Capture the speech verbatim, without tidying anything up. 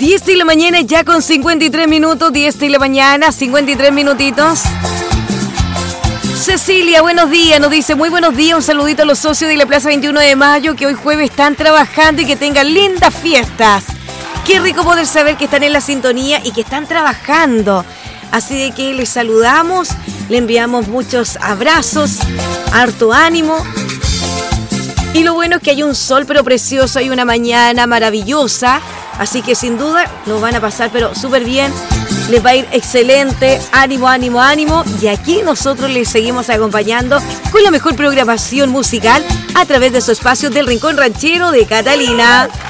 diez de la mañana ya con cincuenta y tres minutos, diez de la mañana, cincuenta y tres minutitos. Cecilia, buenos días, nos dice, muy buenos días, un saludito a los socios de la Plaza veintiuno de Mayo que hoy jueves están trabajando y que tengan lindas fiestas. Qué rico poder saber que están en la sintonía y que están trabajando. Así de que les saludamos, le enviamos muchos abrazos, harto ánimo. Y lo bueno es que hay un sol pero precioso, hay una mañana maravillosa. Así que sin duda nos van a pasar pero súper bien. Les va a ir excelente, ánimo, ánimo, ánimo. Y aquí nosotros les seguimos acompañando con la mejor programación musical a través de su espacio del Rincón Ranchero de Catalina.